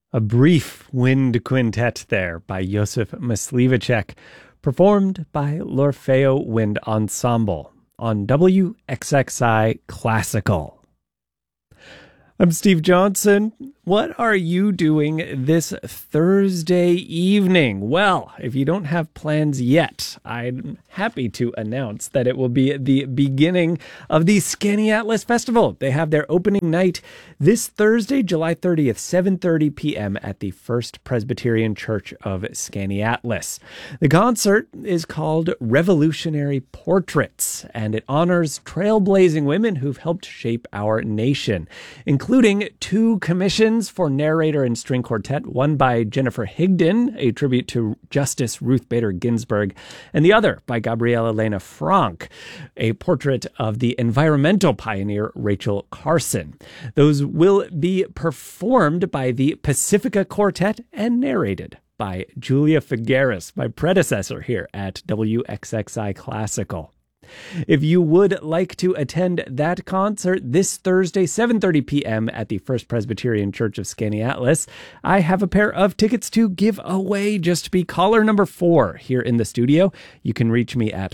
A brief wind quintet there by Josef Myslivacek, performed by l'Orfeo Wind Ensemble on WXXI Classical. I'm Steve Johnson. What are you doing this Thursday evening? Well, if you don't have plans yet, I'm happy to announce that it will be the beginning of the Skaneateles Festival. They have their opening night this Thursday, July 30th, 7:30 p.m. at the First Presbyterian Church of Skaneateles. The concert is called Revolutionary Portraits, and it honors trailblazing women who've helped shape our nation, including two commissions for narrator and string quartet, one by Jennifer Higdon, a tribute to Justice Ruth Bader Ginsburg, and the other by Gabriela Lena Frank, a portrait of the environmental pioneer Rachel Carson. Those will be performed by the Pacifica Quartet and narrated by Julia Figueres, my predecessor here at WXXI Classical. If you would like to attend that concert this Thursday, 7:30 p.m. at the First Presbyterian Church of Skaneateles, I have a pair of tickets to give away. Just be caller number 4 here in the studio. You can reach me at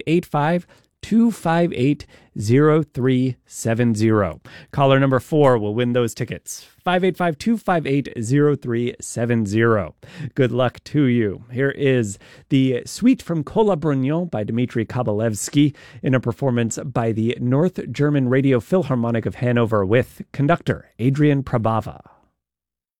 585-258-0370. Caller number 4 will win those tickets. 585-258-0370. Good luck to you. Here is the Suite from Kola Brugnon by Dmitri Kabalevsky in a performance by the North German Radio Philharmonic of Hanover with conductor Adrian Prabava.